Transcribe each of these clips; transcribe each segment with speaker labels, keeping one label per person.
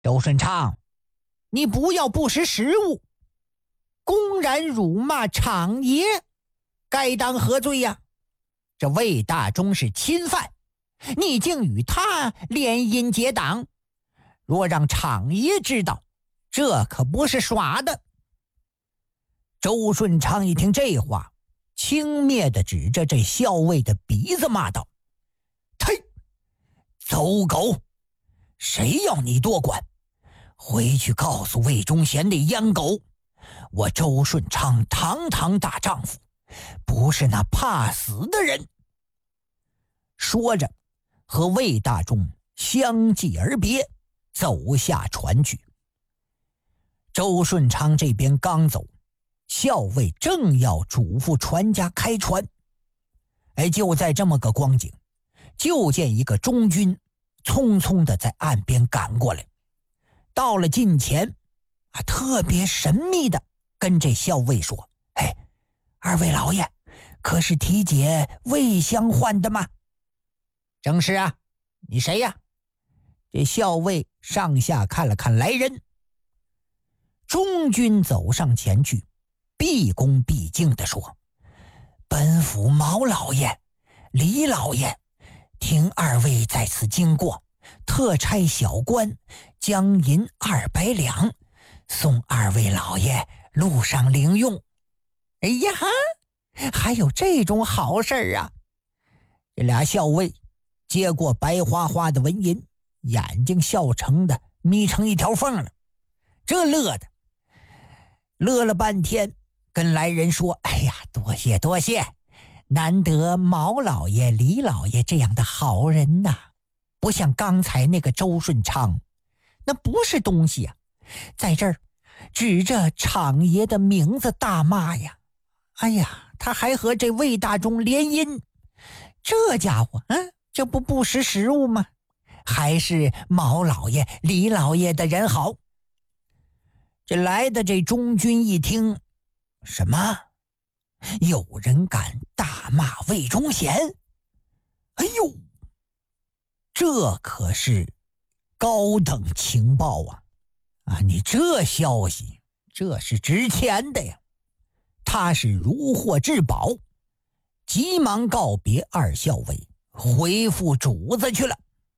Speaker 1: 周顺昌，你不要不识时务，公然辱骂厂爷，该当何罪呀？这魏大忠是侵犯，你竟与他联姻结党，若让厂爷知道，这可不是耍的。周顺昌一听这话，轻蔑地指着这校尉的鼻子骂道：忒走狗，谁要你多管？回去告诉魏忠贤那阉狗，我周顺昌堂堂大丈夫，不是那怕死的人。说着和魏大忠相继而别，走下船去。周顺昌这边刚走，校尉正要嘱咐船家开船，就在这么个光景，就见一个中军匆匆地在岸边赶过来，到了近前，特别神秘地跟这校尉说：二位老爷，可是提解魏相唤的吗？正是啊，你谁呀？这校尉上下看了看来人，中军走上前去，毕恭毕敬地说：本府毛老爷、李老爷，听二位在此经过，特差小官将银200两送二位老爷路上领用。哎呀，还有这种好事儿啊！这俩校尉接过白花花的纹银，眼睛笑成的眯成一条缝了，这乐了半天，跟来人说：哎呀，多谢多谢，难得毛老爷、李老爷这样的好人呐，不像刚才那个周顺昌，那不是东西啊，在这儿指着厂爷的名字大骂呀！哎呀，他还和这魏大忠联姻，这家伙这不识时务吗？还是毛老爷、李老爷的人好。这来的这中军一听，什么？有人敢大骂魏忠贤？哎呦，这可是高等情报啊！你这消息，这是值钱的呀！他是如获至宝，急忙告别二校尉，回复主子去了。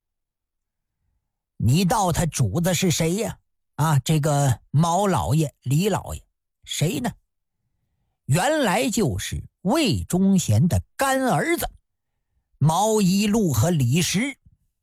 Speaker 1: 你道他主子是谁呀？这个毛老爷、李老爷，谁呢？原来就是魏忠贤的干儿子毛一禄和李石。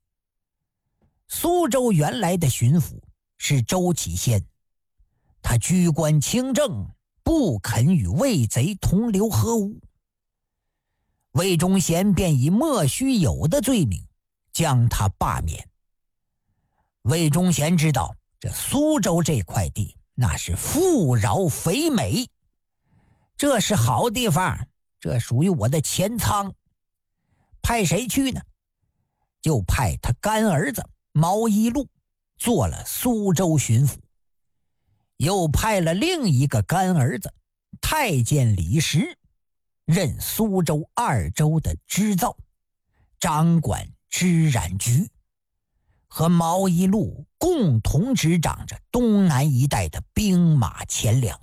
Speaker 1: 苏州原来的巡抚是周启先，他居官清正，不肯与魏贼同流合污。魏忠贤便以莫须有的罪名将他罢免。魏忠贤知道这苏州这块地那是富饶肥美，这是好地方，这属于我的钱仓。派谁去呢？就派他干儿子毛一禄做了苏州巡抚，又派了另一个干儿子太监李石任苏州2州的织造，掌管织染局，和毛一禄共同执掌着东南一带的兵马钱粮。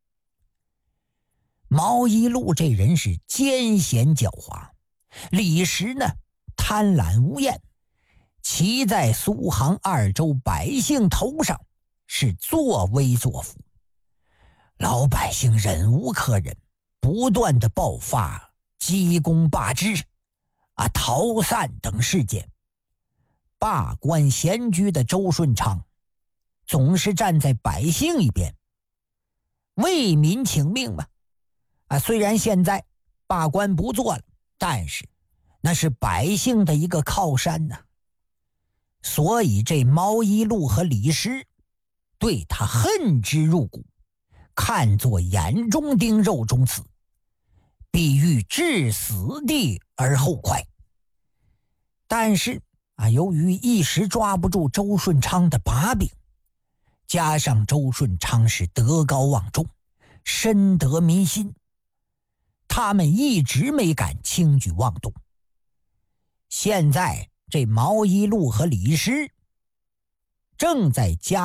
Speaker 1: 毛一禄这人是奸险狡猾，李石呢贪婪无厌，骑在苏杭2州百姓头上，是作威作福，老百姓忍无可忍，不断的爆发鸡公罢职逃散等事件。罢官闲居的周顺昌总是站在百姓一边，为民请命嘛。虽然现在罢官不做了，但是那是百姓的一个靠山呐。所以这毛一禄和李石对他恨之入骨，看作眼中钉肉中刺，必欲置死地而后快。但是由于一时抓不住周顺昌的把柄，加上周顺昌是德高望重，深得民心，他们一直没敢轻举妄动。现在这毛一禄和李石正在加